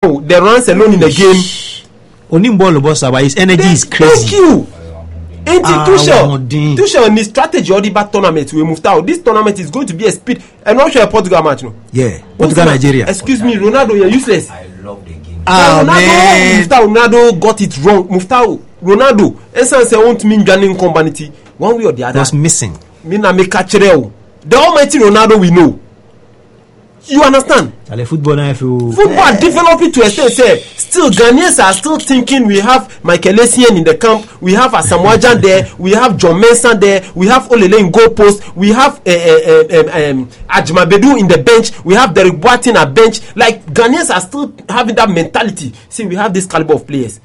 the runs alone in the game. Onimbolo bossa, but his energy is crazy. Thank you. Tuchel in the strategy or the back tournament we moved out. This tournament is going to be a speed. And not sure a Portugal match, no. Yeah, Portugal, Nigeria. Excuse me, Ronaldo, you're useless. I love the game. Ronaldo got it wrong. Ronaldo, essence won't mean joining community one way or the other. Was missing. The almighty Ronaldo we know. You understand? Football developing to a state. Still, Ghanaians are still thinking we have Michael Essien in the camp, we have Asamoah Gyan there, we have John Mensah there, we have Olele in goal post, we have Ajmabedu in the bench, we have Derek Boateng at bench. Like Ghanaians are still having that mentality. See, we have this caliber of players.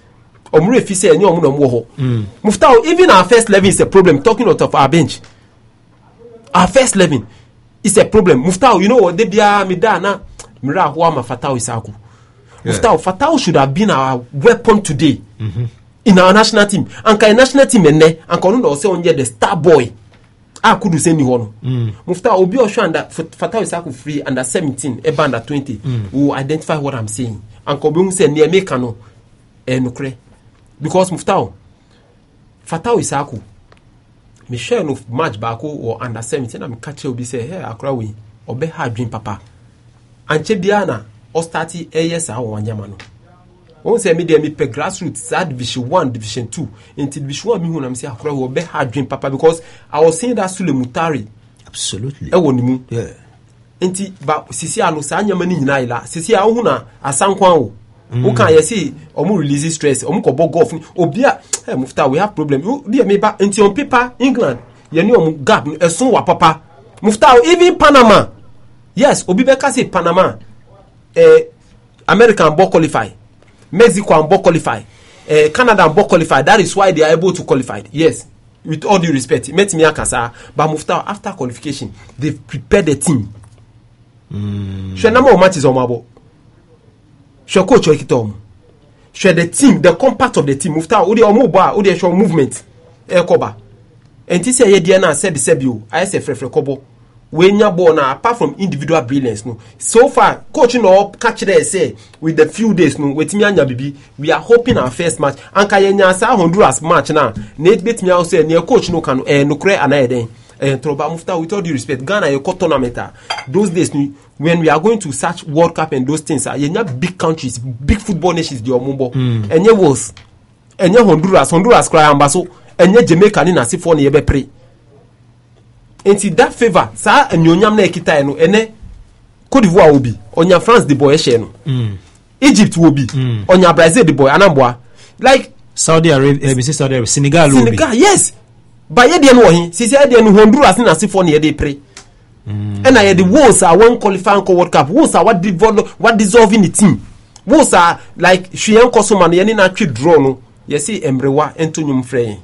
Muftau, even our first 11 is a problem. Talking out of our bench, our first 11 is a problem. Muftau, you know what? Debia Midana Mira Huama Fatau Isaku. Muftau, Fatau should have been our weapon today in our national team. And our national team and Konundo also on the star boy. I could say anyone. Muftau Obi Osho and Fatau Isaku free under 17, Eba under 20 will identify what I'm saying. And Kobung say near Mekano Nukre. Because Muftau Fatau Isaku me share no match back or under 17 I'm catch you be say hey akra we obe ha dream papa anche biana o start AS awanya no won say me dey me pe grassroots that division 1 division 2 into division 1 me hu na me say akra we obe ha dream papa because I was seeing that Sule Mutari absolutely wonimu yeah enti ba sisi anu sa anyama ni nyina ila sisi a hu na asankwan o who can you see omu release stress omu ko golf obia hey Muftau we have problem you be me ba until on paper England you know omu gap esun wa papa Muftau even Panama yes obi be ka say Panama American ball qualify Mexico ball qualify Canada ball qualify that is why they are able to qualify yes with all due respect met me akasa but Muftau after qualification they prepared the team so number of matches on mabo show coach Okitom. Show the team, the compact of the team. Muftau, odi omoba, odi show movement. Koba. And this year, Diana said the Sebio. I say Frefre Kobo. When you born apart from individual brilliance, no. So far, coaching up catch there say with the few days, no. With me and Bibi, we are hoping our first match. And Kayenya sa Honduras match now. Nate beat me out say near coach no can no cre another. Troba Muftau, with all due respect, Ghana a tournament. Those days, when we are going to search World Cup and those things, you have big countries, big football nations, the Omumbo, and you was, and you Honduras cry ambaso, and you Jamaica in a siphon yebe pre. And see that favor, sa and you nyamne kita eno, ene Cote d'Ivoire will be on your France the boy esheno, Egypt will be on your Brazil the boy anamboa, like Saudi Arabia, Senegal, yes. But ye dey know he say dey no Honduras na sifo na ye dey pray and I the wolves are one qualifying World Cup wolves are what dissolving the team wolves are like hwian koso man ye na twi draw no ye see Emrewa entonyum frey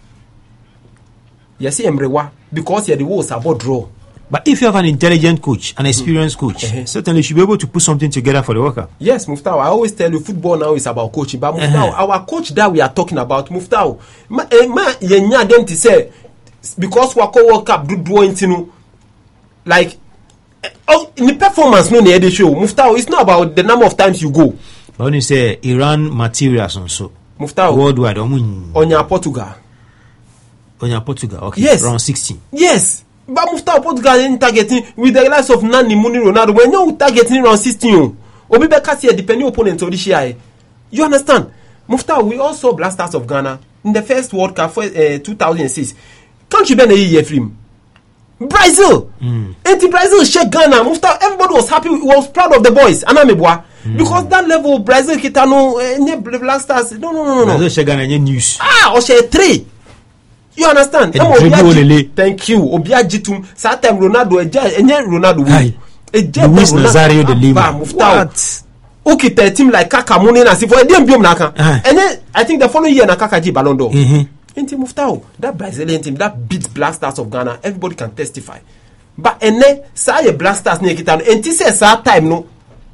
ye see Emrewa because ye the wolves are about draw. But if you have an intelligent coach, an experienced coach, certainly you should be able to put something together for the World Cup. Yes, Muftau. I always tell you, football now is about coaching. But Muftau, our coach that we are talking about, Muftau, yenya them to say because we call World Cup do intinu like in the performance no near the show. Muftau, it's not about the number of times you go. But when you say Iran materials and so, Muftau, worldwide, on your Portugal, okay, yes, around 60. Yes. But Muftau Portugal in targeting with the likes of Nani Muni Ronaldo when you targeting around 16 Obi Bekasi depending opponent of this year. You understand? Muftau, we also Blasters of Ghana in the first World Cup for 2006. Can't you be a year film? Brazil. Anti-Brazil shake Ghana. Muftau, everybody was happy, was proud of the boys. Anamebwa. Because that level Brazil Kitano Blasters. No. Brazil shake Ghana news. Or share 3. You understand? Thank you. Obiajitum. That time Ronaldo, Ronaldo. Luis Nazario de Lima. What? Okay, the team like Kaka Mune na sifo. And then I think the following year na Kaka ji Ballon d'Or. Enti Muftau, that Brazilian team that beats Black Stars of Ghana, everybody can testify. But ene sa ye Black Stars ne kitano. Enti say sa time no.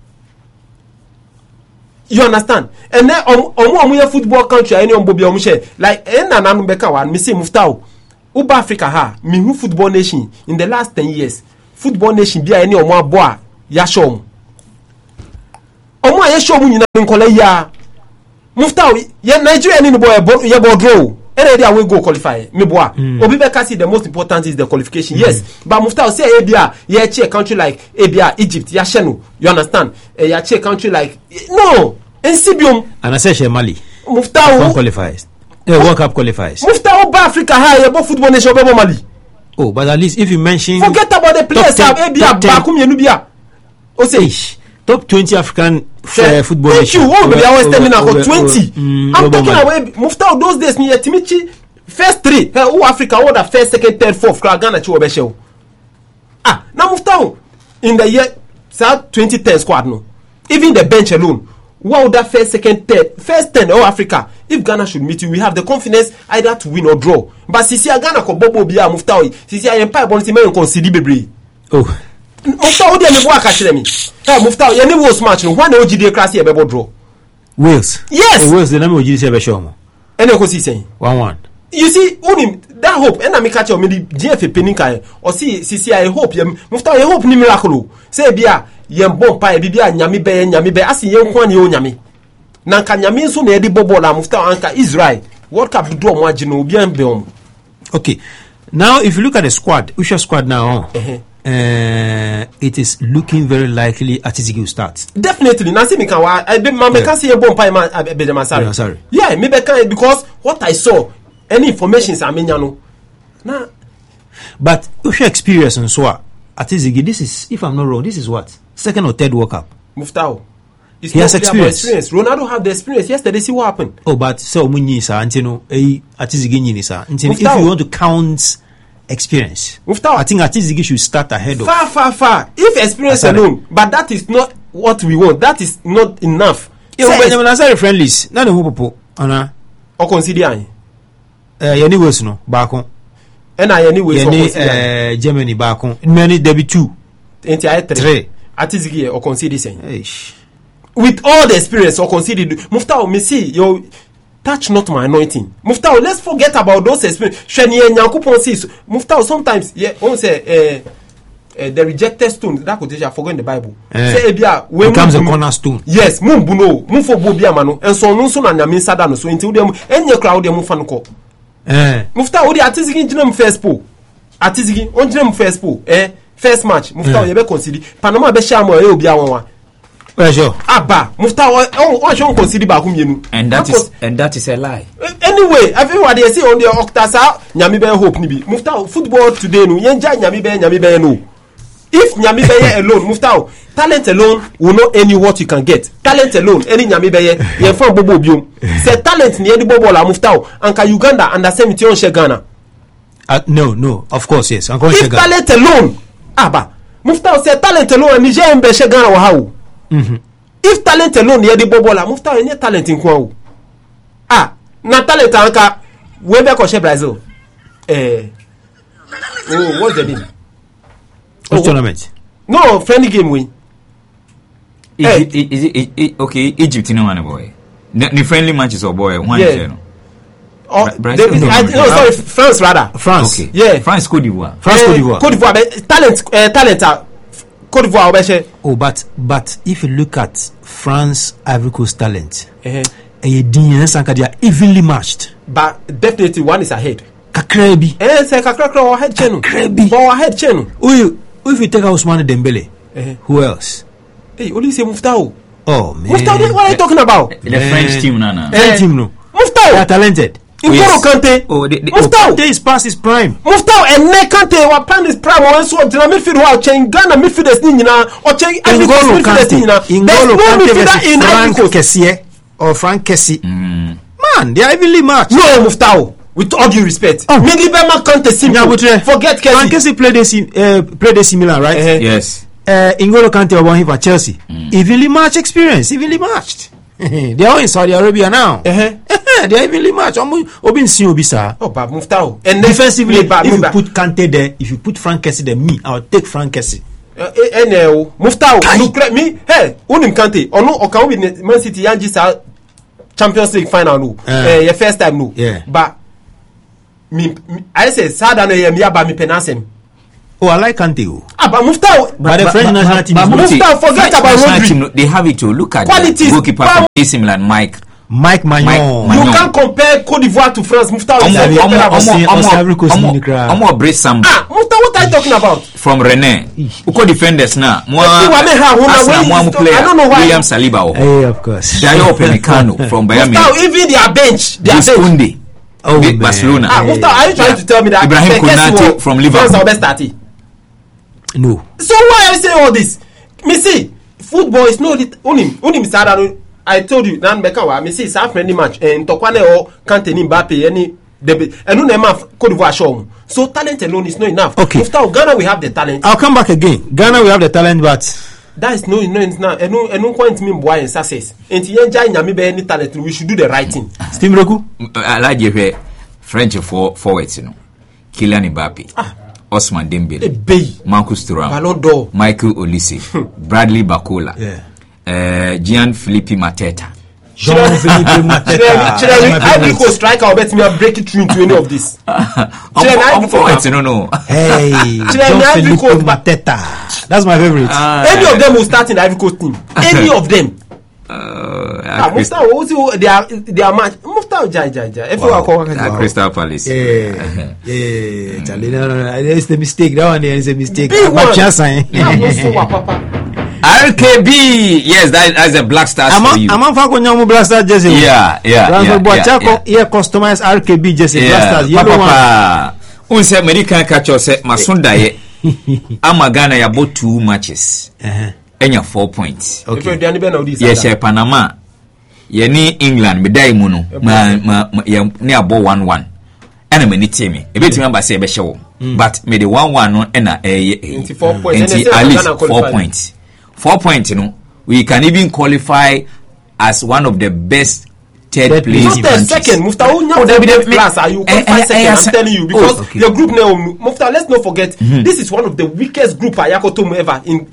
You understand? And then omu football country any ombobi omushe like na nanu beka wa me say Muftau Uba Africa ha me who football nation in the last 10 years football nation bia any omu abo a ya show omo aye show mu nyina nkola ya Muftau ye Nigeria ni boy ye bo draw any day we go qualify me boy obi be kasi the most important is the qualification yes but Muftau say ebia ye che country like ebia Egypt ya shenu you understand ya che country like no NCBM and I say Mali Muftau qualifies World Cup qualifies Muftau ba Africa ha ye bo football nation be Mali. Oh, but at least if you mention forget about the players ebia ba kum yenu bia o say top 20 African football thank nation. You we are always telling about 20 I'm talking about Muftau those days ni Timichi first 3 who Africa who the first second third fourth Ghana chi obe show now Muftau in the year 2010 squad no even the bench alone what would that first second third first 10 all Africa if Ghana should meet you we have the confidence either to win or draw but sisi Ghana ko bobo bia Muftau sisi empire bonti me concede bebre Muftau dey me bo aka kire me Muftau ye ni Wales match no one OGD class here be draw Wales yes Wales the name OGD say be show mo ene ko si saying 1-1 you see unim that hope and me catch me the GF peninka or see I hope ye Muftau ye hope ni miracle say bia ye mbom pa bibia nyame be asi ye nko ani o nyame na nka nyame nso na ye di bobo la Muftau anka Israel World Cup do mo agi no obi an be om. Okay, now if you look at the squad which squad now it is looking very likely Atizigi will start. Definitely. Nancy me can I be man can see a bomb pie man be the Masari. Yeah, me be can because what I saw any information is ameniano. Nah. But if your experience and so Atizigi, this is if I'm not wrong, this is what? Second or third World Cup. Muftau. He has experience. Ronaldo have the experience. Yesterday see what happened. Oh, but so munyi sa antino Atizigi nyini sa. If you want to count experience, Muftau, I think Atizigi should start ahead of far. If experience alone, but that is not what we want. That is not enough. Say friendlies. Na no popo. Ana. O consider yani Wales no baako. And yani Wales Germany baako. Many there be 2. Enti ay 3. Atizigi o consider saying. With all the experience or consider Muftau me see your touch not my anointing. Muftau, let's forget about those experience. Muftau sometimes on say the rejected stone that quotation I forgot in the Bible. Say when becomes a cornerstone. Yes, mumbuno, mufo bobia mano, and so no so na nyame sada no so until them any crowd them fan ko. Muftau the Atizigi jinem first po. Atizigi on jinem first po. First match Muftau you be consider Panama be share mo obi awon. Sure. Abba, Muftau on consider ba kumyenu. And that is a lie. Anyway, everybody say on the Octasa, nyami be hope ni bi. Muftau football today no yenja nyami be no. If nyami be alone, Muftau, talent alone will not any what you can get. Talent alone, any nyami be ye fan bobo biom. Say talent ni any bobo la Muftau, anka Uganda under 70 on she Ghana. No, of course yes. If talent alone, Abba, Muftau say talent alone ni je mbe she Ghana wa how. If talent alone ye di bobo la Muftau any talent in kwa na talent anka we be ko she Brazil what's the name tournament no friendly game win okay Egypt no one boy the friendly matches or boy one no Brazil sorry France rather France okay yeah France Cote d'Ivoire talent Cote d'Ivoire but if you look at France Ivory Coast talent they are evenly matched, but definitely one is ahead. Kakrebi say kakra or head channel or head channel. If you take Ousmane Dembele who else? Hey, only say Muftau. Oh man, Muftau, what are you talking about? The French team nana. Team no Muftau, they are talented. N'Golo Kante. Muftau Kante is past his prime. Muftau and Kante wa pan his prime or so the midfield wa change Ghana midfielders ni nyina or change N'Golo Kante in Frank Kessie or Frank Kessie. Man, they are evenly matched. No, Muftau, with all due respect. Maybe Bema Kante simple. Forget Kessie. Frank Kessie played similar, right? Yes. N'Golo Kante won him for Chelsea. Evenly matched experience, evenly matched. They are all in Saudi Arabia now. They are evenly matched. Oh, but Muftau. And defensively, if you put Kante there, if you put Frank Kessie there, I'll take Frank Kessie. Muftau, look at me. Hey, unim Kante. Ono okawi Man City yanji sa Champions League final no. Your first time no. Yeah. But me I say sada no ye mi aba mi penasem. Oh, I like Kante. But Muftau, But the French national team is Muftau, forget about Rodri. They have it to look at Qualities, the goalkeeper from AC Milan, Mike Maignan. You can't compare Cote d'Ivoire to France. Muftau is brace some. Muftau, what are you talking about? From Rennes. Uko defenders now. I don't know why. William Saliba. Hey, of course. Dayo Upamecano from Bayern Munich. Muftau, even their bench. Oh, Barcelona. Muftau, are you trying to tell me that Ibrahim Konate from Liverpool? No. So why are you saying all this? Me see, football is no only I told you nan beka wa me see it's a friendly match and Tokwane or Kante ni Mbappe any and no Cote d'Ivoire show. So talent alone is not enough. Okay. Muftau, Ghana we have the talent. I'll come back again. Ghana we have the talent, but that is no now. And no point me boy in success. And Yenja nyame be any talent, we should do the right thing. Steam Roku? I like you French forwards, you know. Kylian Mbappe. Osman Dembele, Marcus Thuram, Michael Olise, Bradley Bakola, Gianfilippo Mateta. Jean-Philippe Mateta. Ivory Coast striker, I bet me I'll break it through into any of this. No. Hey, Jean-Philippe Mateta. That's my favorite. Any of them will start in the Ivory Coast team. Any of them. Muftau, they are match. Muftau, Jai. Crystal Palace. Yeah. It's the mistake. That one is a mistake. RKB. Yes, that's a Black Stars for you. I'm on Black Stars jersey. Yeah. Customized RKB jersey. Black Stars. Yellow one. Unse American catch us. Masunda ye. Ghana ya bought 2 matches. Enya 4 points. Okay. Yes, Panama. Ye ni England medai muno. Ni abo 1-1. Ena meni temi. Ebe temi amba se ebe show. But me the 1-1 no ena 4 points. At least 4 points. 4 points, you know. We can even qualify as one of the best third place. Not the second, Muftau. Class, are you qualify second? I'm telling you because your group now, Muftau. Let's not forget, this is one of the weakest group Ayakotomu ever in.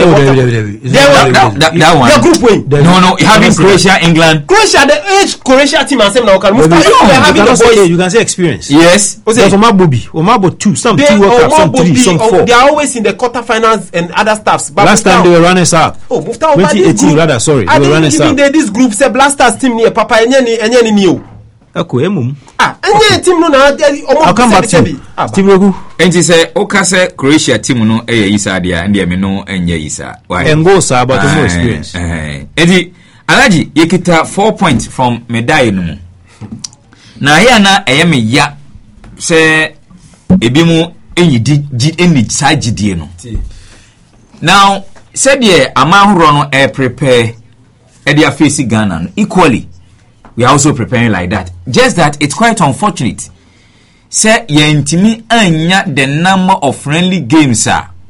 That one. Your group win. No. Having Croatia, England. Croatia, the age Croatia team and same now can Muftau. You can say experience. Yes. There's Omabo 2, some 2 World Cup, some 3, some 4. They are always in the quarterfinals and other stuffs. But last time they were runners up. Oh, Muftau. 2018 rather. Sorry, they were runners up. This group say Blasters team near Papa. Enye new. Enye team no na I'll come back to Team Rogu. Enti say okase Croatia team no isa dia ndie me no enye isa. Why? Engo sa but no experience. Enti Alaji yekita 4 points from medal no mu. Na here na me ya say ebi mu enyi sagidie no. Now said ye amahoro no prepare Edia facing Ghana equally. We are also preparing like that. Just that it's quite unfortunate. Say yentimi anya the number of friendly games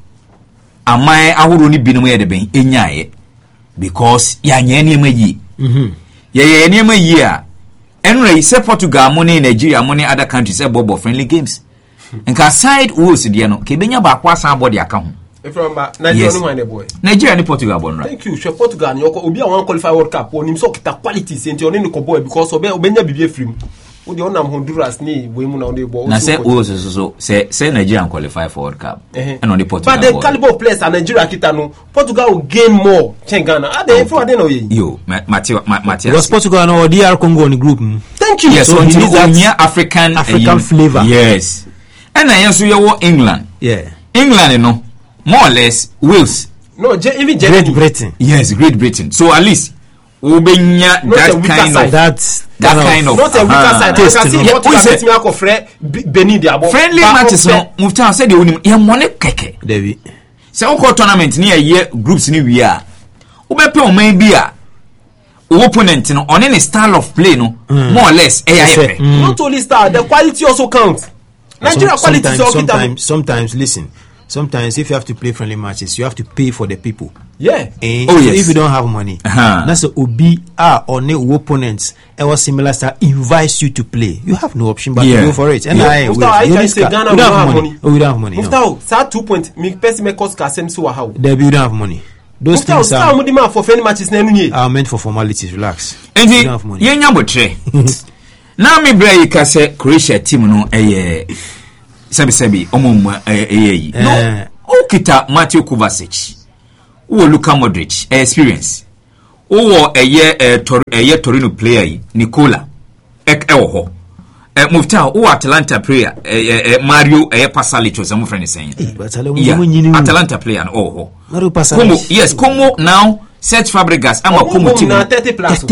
amai ahuru ni binu ye de ben enyaye because ya nya niam yi. Ye niam yi a enre say Portugal money Nigeria money other countries say bobo friendly games. Nka side wo si de no ke benya ba kwa san body aka ho. Nigeria no mind boy. Nigeria ni Portugal born right. Thank you. She Portugal nyoko obi a wan qualify World Cup onim so kita quality senti oni ko boy because obenya bibie free. Odi onam Honduras ni we mu na on dey ball. Na say say Nigeria qualify for World Cup. And on the Portugal. But the caliber of players and Nigeria kita no Portugal will gain more than Ghana. Are they for they know ye? Yo, Mathias. Was Portugal no DR Congo in the group? Thank you. Yes, so he needs that African flavor. Yes. And I also you England. Yeah. England no. More or less Wales. No, even Great Britain. Yes, Great Britain. So at least Ubenya that kind of not a weaker side. I can see what you me ako Benin dia friendly matches no Mufta said the unim e money keke. David. Say o tournament ni year groups ni we a. Ubepe o man bi a opponent no on any style of play no more or less not only style, the quality also counts. Nigeria quality sometimes listen. Sometimes if you have to play friendly matches, you have to pay for the people. Yeah. Yes. If you don't have money, that's a obi or no opponents or similar style invites you to play. You have no option but to go for it. And we don't have money. We don't have money. Muftau, sa 2 point me person make cost kasem so how. There we don't have money. Those things are for friendly matches na nunye. Are meant for formalities. Relax. And you don't have money. Yenya botre. Now me bra you can say Croatia team no sebi omum no okita Matthew Kovacic wo Luka Modric experience wo Torino player Nicola ho Mufta wo Atalanta player Mario Pasalic was some friend saying Atalanta player Mario Pasalic yes Como now Serge Fabregas I'm a Como team 30 plus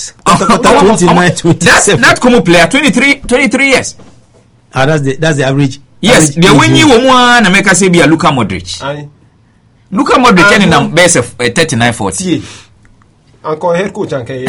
that Como player 23 years that's the average. Yes, the win you one America say be a Luka Modric. Luka Modric and na best of 39-40. Uncle head coach Uncle.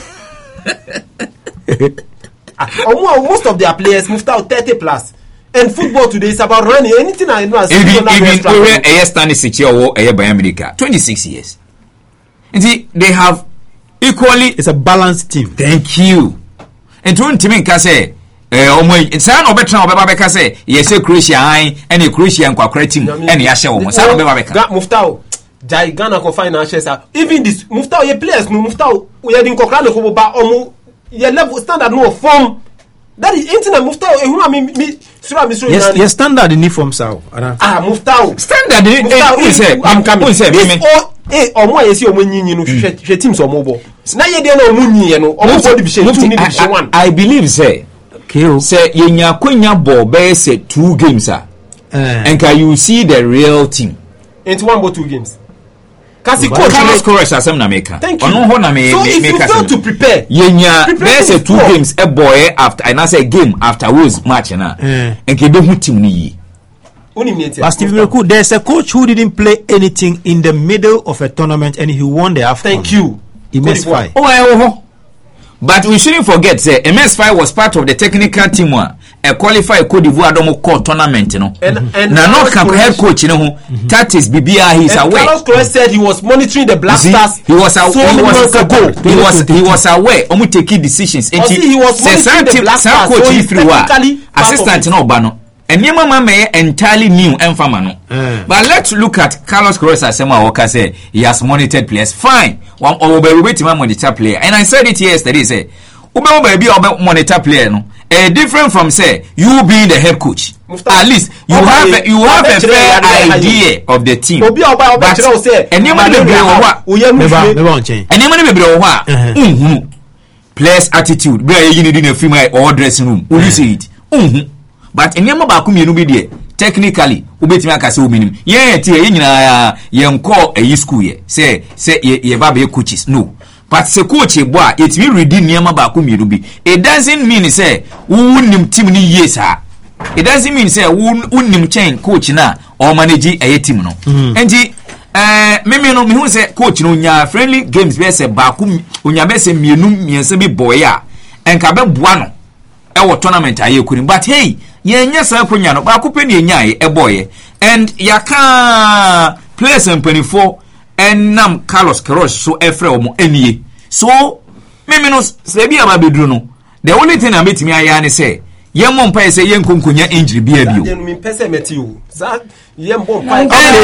Most of their players moved out 30 plus. And football today is about running. Anything I know as even Stanisic or Bayern Munich 26 years. And see, they have equally. It's a balanced team. Thank you. And to team can say. San Obetra Obeka say, yes, Croatia, and a Croatian team, and Yasha, San Obeka. Muftao, Ghana can find our even this Muftao, ye players, no Muftao, we had in Kokran, Omu, ye level standard no form. That is internet Muftao, I mean, yes, standard in form, Sao. Muftao, standard in I'm coming, say, eh, or more, yes, you know, she teams or mobile. Now you don't know, I believe, say. Say yenya kwenya ball be say 2 games and can you see the real team into 1 or 2 games kasi coach Carlos Corres asem na make thank you so if you fail to prepare yenya be say 2 games a boy after and I say game after Wolves match na and ke be hu team ni yi but Steve Meku, there's a coach who didn't play anything in the middle of a tournament and he won the AFCON. Thank you. MS5. But we shouldn't forget, say, MS5 was part of the technical team a qualified Cote d'Ivoire Domo Court tournament, you know. And now head coach, you know, that is BBI, he's aware. Carlos Corres said he was monitoring the Black Stars. He was aware. He was aware. Omu taking decisions. He was monitoring the Black Stars. So he's technically assistant, no, Bano. And Yama may entirely new and famano. But let's look at Carlos Corres as Walker say he has monitored players. Fine. One over wait monitor player. And I said it yesterday, say Ube baby monitor player no. Different from say you being the head coach. At least you have a fair idea of the team. But and players attitude. Where you need in a female or dressing room. Will you see it? But in Yama Bakum, be there. Technically, ubetimi akase ominim. Ye nyina ye nko school ye. Say ye babe coaches. No. But se coach boy, it will redeem Yama Bakum bi. It doesn't mean say unnim team ni yes ha. It doesn't mean say unnim chain coach na or manage a team no. Enti me no me hu say coach no nya friendly games be say Bakum onya be say mienu miense bi boy a enka be boa no. Ewo tournament aye kunim. But hey, yenya sa konya no ba kupe ne nyae eboye and yaka players and 24 and nam Carlos Queiroz so efre omo enie so me no se bia ba bedru no the only thing I meet me aya ne say yemmo mpa say yenkonkonya injury bia bio yenu me pese meti o za yembo mpa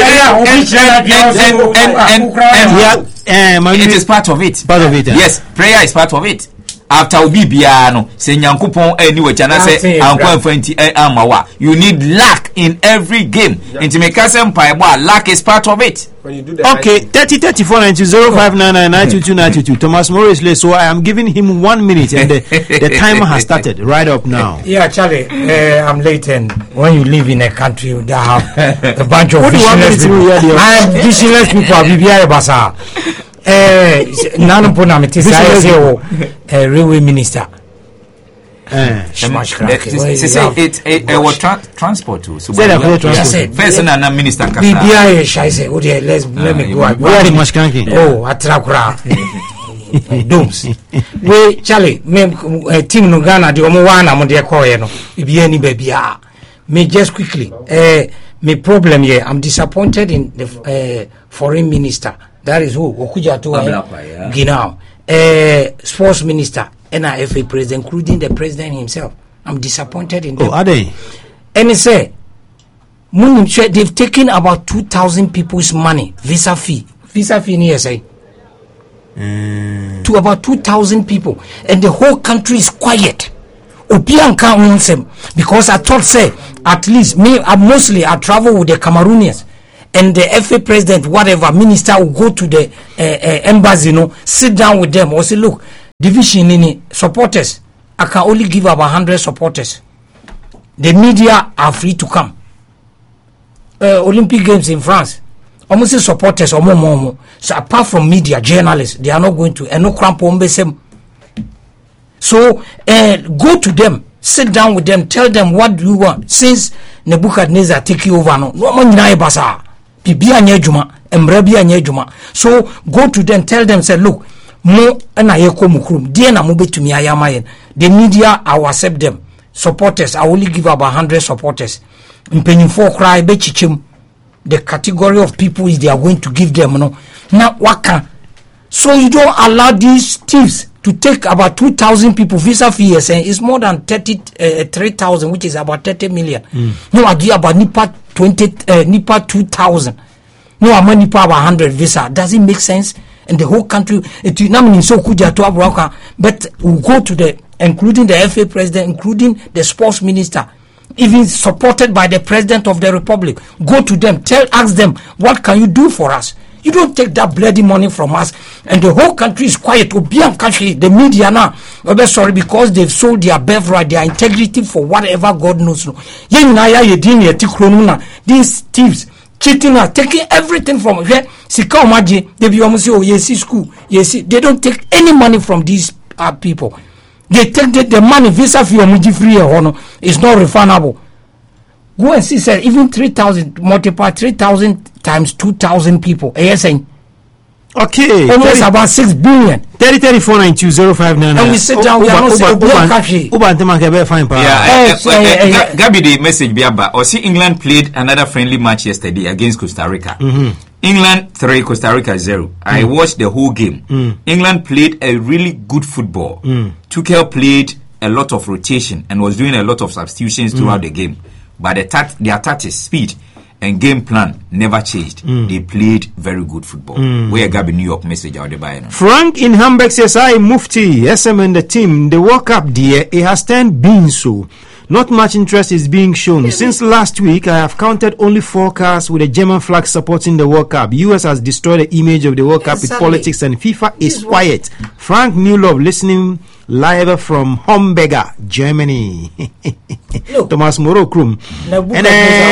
it is part of it yes prayer is part of it. After Obibiano, say Yankupon anyway, Chana say, Amawa. You need luck in every game. Into Mekasem Paiba, luck is part of it. When you do the okay, 30-34-90-599-9292. Thomas Morris, so I am giving him 1 minute, and the timer has started right up now. Yeah, Charlie, I'm late, and when you live in a country that have a bunch of visionless people, I am visionless people, BBI Basa. Nanopona Metis, railway minister. It was transport too. So first and minister. BBI, I say, let me go. Where are the Mashkanki? Oh, Atrakura. Dooms. We, Charlie, team no Ghana, the Omowana, Mondia Koyano, Ibiani baby. Me just quickly. My problem here, I'm disappointed in the foreign minister. That is who Okuja to Ginao, sports minister, NIFA president, including the president himself. I'm disappointed in them. Oh, are they? And he say, they've taken about 2,000 people's money, visa fee in ESA, to about 2,000 people, and the whole country is quiet. Opian can't win them because I thought say at least me mostly I travel with the Cameroonians and the FA president whatever minister will go to the embassy, sit down with them or say look, division in supporters I can only give about 100 supporters. The media are free to come. Olympic Games in France, almost supporters or more. So apart from media, journalists, they are not going to. And no cramp same. So go to them, sit down with them, tell them what do you want. Since Nebuchadnezzar take you over, so go to them, tell them, say, look, mo na yeko mukrum, die na mo betumi ayamayen. The media, I will accept them. Supporters, I only give about 100 supporters. Mpenyimfo cry be chichim. The category of people is they are going to give them now waka. So you don't allow these thieves to take about 2,000 people visa fee, and it's more than 3,000, which is about 30 million. No, I give about nipa 2,000. No, I'm nipa about 100 visa. Does it make sense? And the whole country, but we'll go to the, including the FA president, including the sports minister, even supported by the president of the republic. Go to them, ask them, what can you do for us? You don't take that bloody money from us, and the whole country is quiet. The media now, sorry, because they've sold their birthright, their integrity for whatever God knows. These thieves cheating are taking everything from here. They don't take any money from these people. They take the money visa fee free is not refundable. Go and see, sir, even 3,000 multiply 3,000 times 2,000 people. Okay, almost about 6 billion. 30-3492-0599. And we sit down, we are not saying Gabi, the message biaba. Or see, England played another friendly match yesterday against Costa Rica. England 3, Costa Rica 0. I watched the whole game. England played a really good football. Tuchel played a lot of rotation and was doing a lot of substitutions throughout the game. But their tactics, speed, and game plan never changed. They played very good football. Where Gabi New York message out there. Frank in Hamburg says, "I Mufti, SM and the team, the World Cup dear, it has turned been so. Not much interest is being shown. Since last week, I have counted only 4 cars with a German flag supporting the World Cup. US has destroyed the image of the World Cup with politics, and FIFA is quiet." Frank Newlove listening live from Homberger, Germany. Thomas Moro Krum. And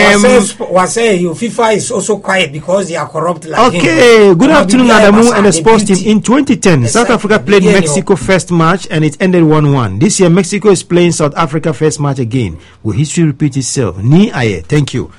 FIFA is also quiet because they are corrupt. Okay, good afternoon, Adamu and the sports team. In 2010, South Africa played Mexico first match and it ended 1-1. This year, Mexico is playing South Africa first match again. Will history repeat itself? Ni aye. Thank you.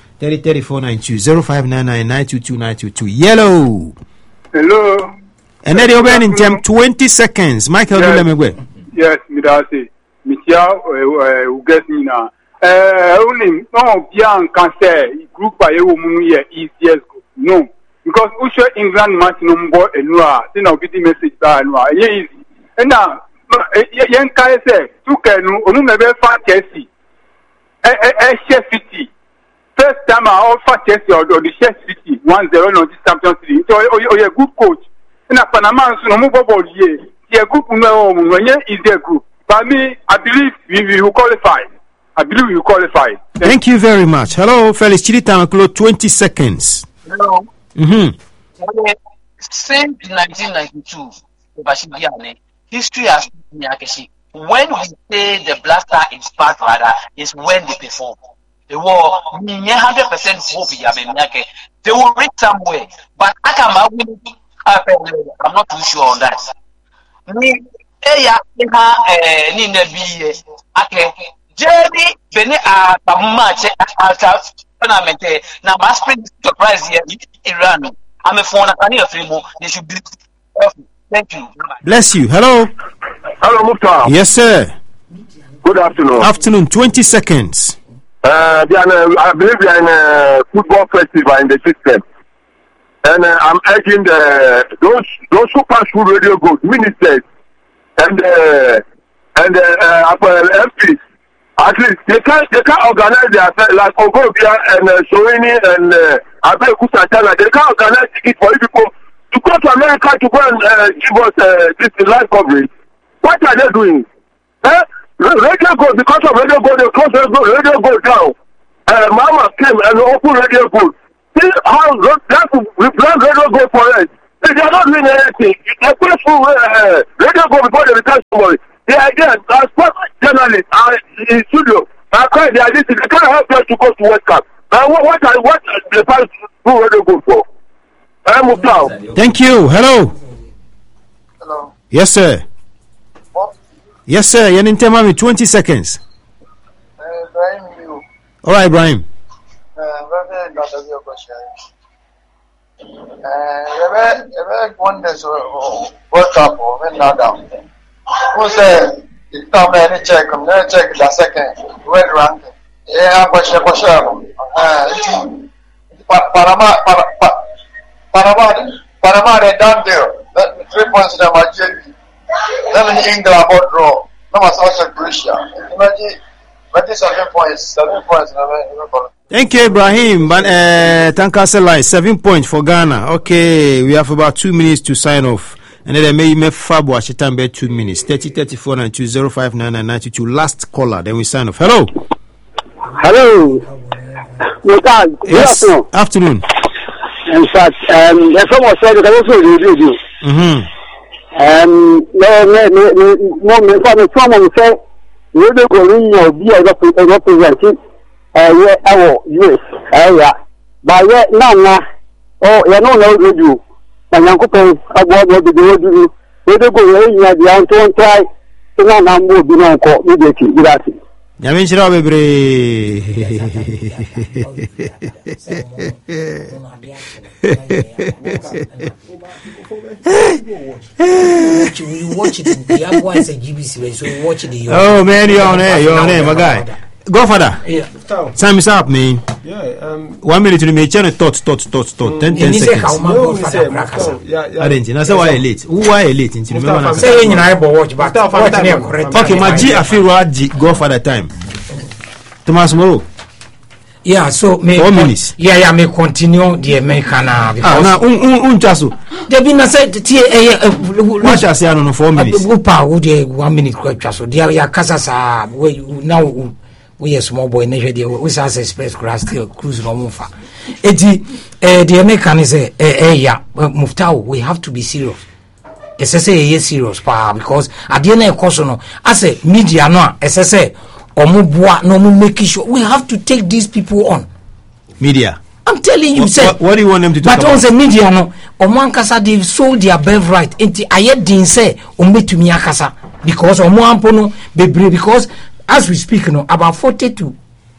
30-3492-0599-922-922. Yellow. Hello. And then you're in time 20 seconds. Michael Dulemegwe. Yes, Midasi. Mitia Ugesina. Only no Bian can say group by a woman here easiest group. No. Because Usher England match number and Noah, then I'll get the message that Noah. Easy. And now Yan Kai say, Tukenu, Onumebe Fat Chelsea. City. First time I offer Chelsea or the Chelsea City 1-0 on this Champions League. So you're a good coach. And a Panama so no more year. A group is their group. But me, I believe we will qualify. Thank you very much. Hello, Felix Chiritamaclo, 20 seconds. Hello. Since 1992, history has when we say the blaster is bad, rather, is when they perform. The war, 100% hope they will reach somewhere. But I'm not too sure on that. Ni Jerry Bene match tournament now my spring surprise here Iran. I'm a phone they should be careful. Thank you. Bless you. Hello. Hello, Mufta. Yes, sir. Good afternoon. Afternoon, 20 seconds. I believe we are in a football festival in the system. And I'm urging those who pass through radio good ministers and MPs. At least they can organize themselves like Ogobia and Soini and Abel Kusatana. They can organize tickets for you people to go to America to go and give us this live coverage. What are they doing? Radio Gold, because of Radio Gold, they closed Radio Gold down. Mama came and opened Radio Gold. See how we plan Radio Gold for it. They are not doing anything. They put through Radio Gold before they retire somebody. They are again, as sports journalists in studio. I cried, they can't help us to go to World Cup. What they plan to do Radio Gold for? I move down. Thank you. Hello. Hello. Yes, sir. What? Yes, sir. You're in Temami, 20 seconds. Ibrahim, you. All right, Ibrahim. Very not of your question. You won this World Cup or when not down. Who said it come any check the second red ranking? Yeah, question. Panama, they done there. 3 points in the JV. Then in England about draw. No matter also Croatia. Imagine 27 points. 7 points. Thank you, Ibrahim. But Tankasela, 7 points for Ghana. Okay, we have about 2 minutes to sign off. And then may Fabo Ashitambe 2 minutes. 3034 92 059992. Last caller. Then we sign off. Hello. Hello. Yes. Afternoon. In fact, there's someone said that I also review. Someone said, you don't go in your beer representing our US area. But yet, now, oh, you know, you. And Uncle Pen, about what they do. They don't go in the Anton try to not number be non called immediately. Yaminchira bebre. We watch it. The other one is a GBC, so we watch it. Oh man, you're on air, my guy. Godfather. Yeah. Time is up, man. Yeah. 1 minute to me. Channel thought. 10 seconds. I didn't. I said why late. Why late? Say you know watch, but okay, my G I feel Godfather time. Thomas Moro. Yeah, so 4 minutes. Yeah, may continue the American because now chaso. Devina said what I say I don't know 4 minutes. Upa would 1 minute chaso. There are casas now we a small boy never we has express class still cruise no move. The American is Muftau, we have to be serious. SSA is serious because at the end of course no as a media no SSA no making sure we have to take these people on. Media. I'm telling you, what do you want them to do? But on the media no Omankasa they've sold their birthright. Enti ayet din say ometumi akasa because Omwampo no because as we speak now, about 40 to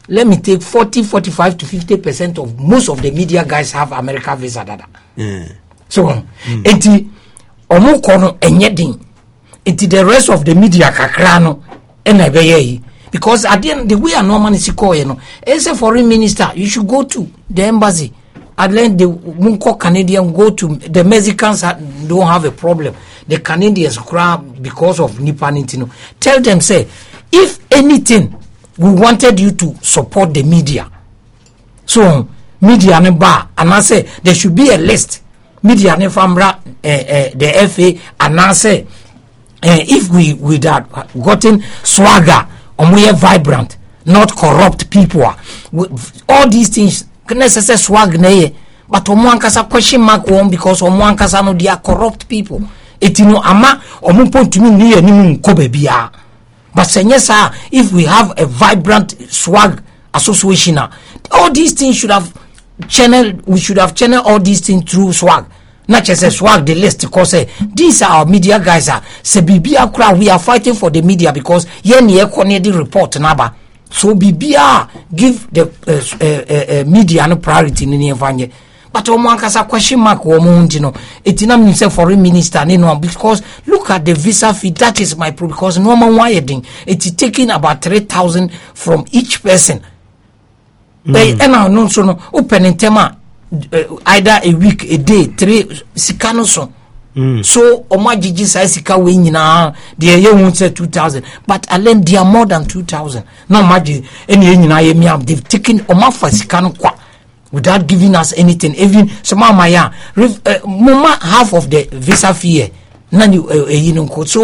45 to 50% of most of the media guys have America visa dada. So enti omukono enyedin enti the rest of the media kakrano enabeye because at the end the way a normal is as a foreign minister you should go to the embassy and then the Munko Canadian go to the Mexicans don't have a problem. The Canadians cry because of Nipanintino. Tell them say if anything, we wanted you to support the media. So, media ne bar, and I say there should be a list. Media ne famra, the FA, and I say if we would have gotten swagger, and we are vibrant, not corrupt people. All these things, necessary swag ne, but Omwankasa question mark one because Omwankasa no they are corrupt people. Etino ama omumpo to me ni enimu kobe bia. But sir, if we have a vibrant swag association, all these things should have channeled. We should have channeled all these things through swag. Not just a swag the list because these are our media guys. Se Bibia crowd, we are fighting for the media because yen the report naba. So Bibia give the media no priority in the but Omankasa question mark Womuntino. It didn't mean foreign minister, because look at the visa fee. That is my problem. Because normal wiring, it is taking about 3,000 from each person. And I know so open in tema either a week, a day, 3 sikanoso. So Omajiji says sika win na the year won't say 2,000, but I learned they are more than 2,000. Now imagine any they've taken Omafa sikano kwa. Without giving us anything, even some mama half of the visa fee. So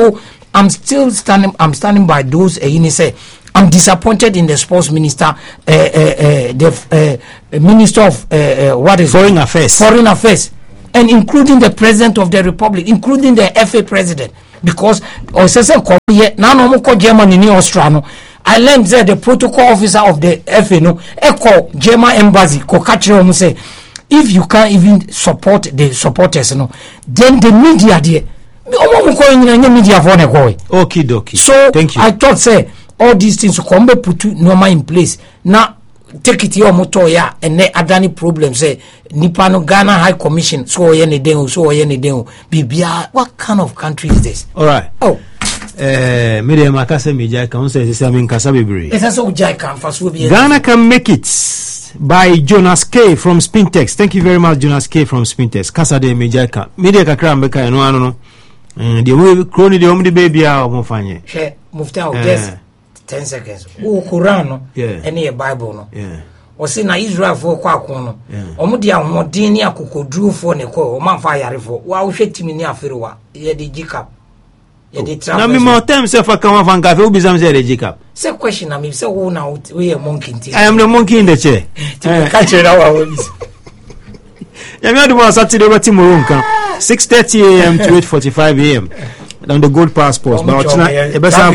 I'm standing by those. Say, I'm disappointed in the sports minister, the minister of foreign affairs, and including the president of the republic, including the FA president, because now Germany in Australia. I learned that the protocol officer of the FA echo German embassy say, if you can't even support the supporters, then the media there. Okay, dokie. So thank you. I thought say all these things come be put normal in place. Now take it your motor ya and adani problem say Nipano Ghana High Commission so bibia. What kind of country is this? All right. Media Makasa Media Council is Samin Kasabibre. Ghana can make it by Jonas K from Spintex. Thank you very much, Jonas K from Spintex. Casa de Media Kakram Beka, no. The way crony the only baby are Mofanye. She moved out just 10 seconds. Oh, Quran, any Bible, no. Or say na Israel for Quacono. Omudia Modinia Kuko drew for Neko, or Manfire for. Wow, she Timinia Firua, ye the Jicap. Now, me more time, sir, for come from Cafe, will be some Jacob. Say question, I mean, so who now we a monkey. I am the monkey in the chair. Catch it our I'm not the one Saturday, but tomorrow 6:30 a.m. to 8:45 a.m. on the gold passports. But tonight,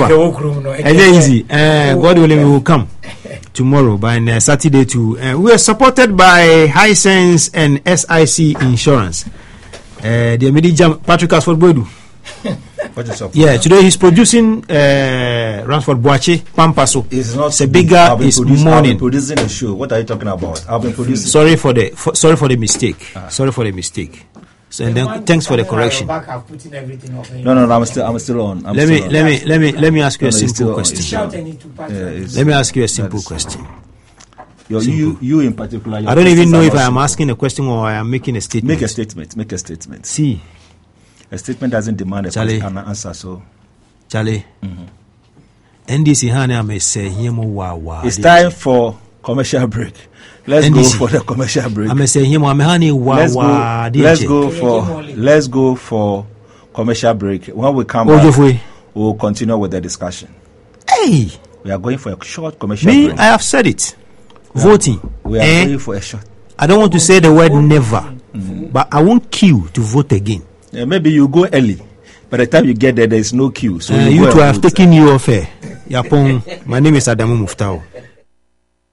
easy. God willing, we will come tomorrow by Saturday too. We are supported by Hisense and SIC Insurance. The immediate Patrick Asford Bodu. Yeah, today he's producing Ransford Boache Pampaso. It's not a bigger. It's morning. I've been producing a show. What are you talking about? I've been producing. Sorry for the mistake. Sorry for the mistake. So and then thanks for the correction. No, I'm still on. Let me ask you a simple question. Let me ask you a simple question. You in particular. I don't even know if I am asking a question or I am making a statement. Make a statement. See. A statement doesn't demand an answer, so Charlie. NDC Hana may say him wow. It's time for commercial break. Let's go for the commercial break. I may say him wow. Let's go for commercial break. When we come back, we'll continue with the discussion. Hey, we are going for a short commercial break. I have said it. Voting. We are going for a short. I don't want to say the word never, but I won't queue to vote again. Maybe you go early. By the time you get there is no queue. So you two have taken you off air. Yapon, my name is Adamu Muftao.